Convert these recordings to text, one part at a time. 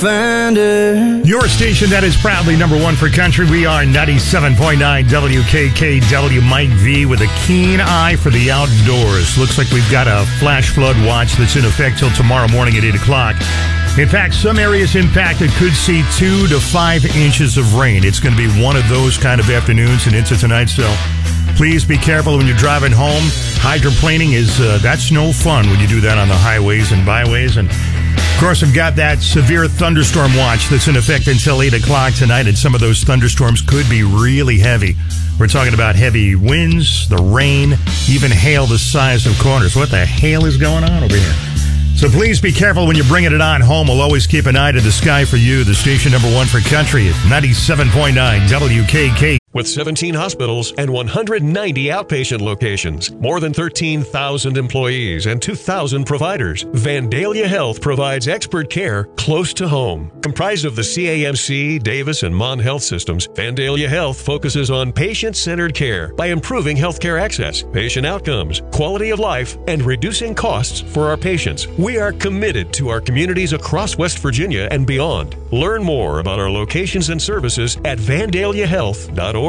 Your station that is proudly number one for country. We are 97.9 WKKW. Mike V with a keen eye for the outdoors. Looks like we've got a flash flood watch that's in effect till tomorrow morning at 8 o'clock. In fact, some areas impacted could see 2 to 5 inches of rain. It's going to be one of those kind of afternoons and into tonight, so please be careful when you're driving home. Hydroplaning that's no fun when you do that on the highways and byways. And of course, I've got that severe thunderstorm watch that's in effect until 8 o'clock tonight, and some of those thunderstorms could be really heavy. We're talking about heavy winds, the rain, even hail the size of corners. What the hail is going on over here? So please be careful when you're bringing it on home. We'll always keep an eye to the sky for you. The station number one for country at 97.9 WKK. With 17 hospitals and 190 outpatient locations, more than 13,000 employees and 2,000 providers, Vandalia Health provides expert care close to home. Comprised of the CAMC, Davis, and Mon Health systems, Vandalia Health focuses on patient-centered care by improving healthcare access, patient outcomes, quality of life, and reducing costs for our patients. We are committed to our communities across West Virginia and beyond. Learn more about our locations and services at vandaliahealth.org.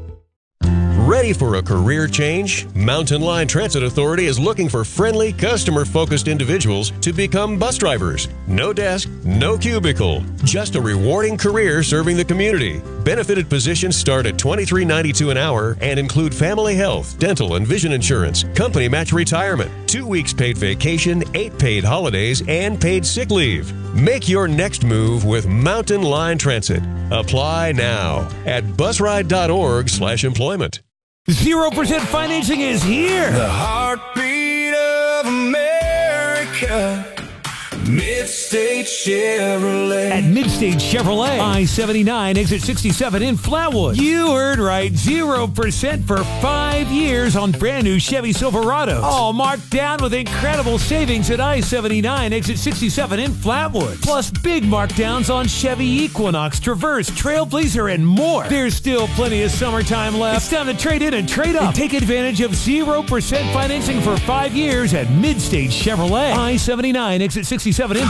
Ready for a career change? Mountain Line Transit Authority is looking for friendly, customer-focused individuals to become bus drivers. No desk, no cubicle, just a rewarding career serving the community. Benefited positions start at $23.92 an hour and include family health, dental, and vision insurance, company match retirement, 2 weeks paid vacation, 8 paid holidays, and paid sick leave. Make your next move with Mountain Line Transit. Apply now at busride.org/employment. 0% financing is here. The heartbeat of America. Midstate Chevrolet. At Midstate Chevrolet, I-79, exit 67 in Flatwood. You heard right, 0% for 5 years on brand new Chevy Silverados. All marked down with incredible savings at I-79, exit 67 in Flatwood. Plus big markdowns on Chevy Equinox, Traverse, Trailblazer, and more. There's still plenty of summertime left. It's time to trade in and trade up. And take advantage of 0% financing for 5 years at Midstate Chevrolet. I-79, exit 67 in